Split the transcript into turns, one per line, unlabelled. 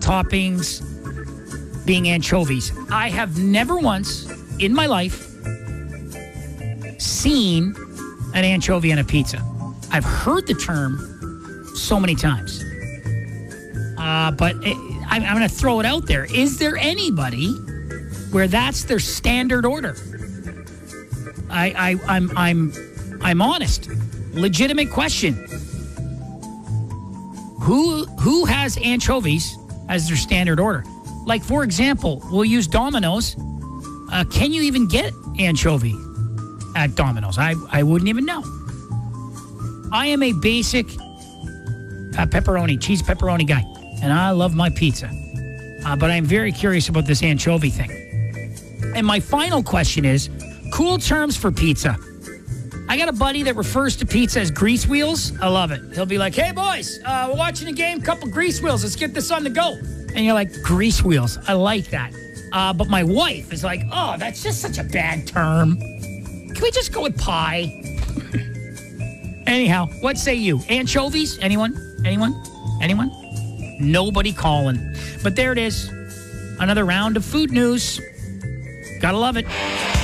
toppings being anchovies. I have never once in my life seen an anchovy on a pizza. I've heard the term so many times. But I'm going to throw it out there. Is there anybody where that's their standard order? I'm honest. Legitimate question. Who has anchovies as their standard order? Like, for example, we'll use Domino's. Can you even get anchovy at Domino's? I wouldn't even know. I am a basic cheese pepperoni guy, and I love my pizza. But I'm very curious about this anchovy thing. And my final question is, cool terms for pizza. I got a buddy that refers to pizza as grease wheels. I love it. He'll be like, hey, boys, we're watching a game, couple grease wheels. Let's get this on the go. And you're like, grease wheels. I like that. But my wife is like, oh, that's just such a bad term. Can we just go with pie? Anyhow, what say you? Anchovies? Anyone? Nobody calling. But there it is. Another round of food news. Gotta love it.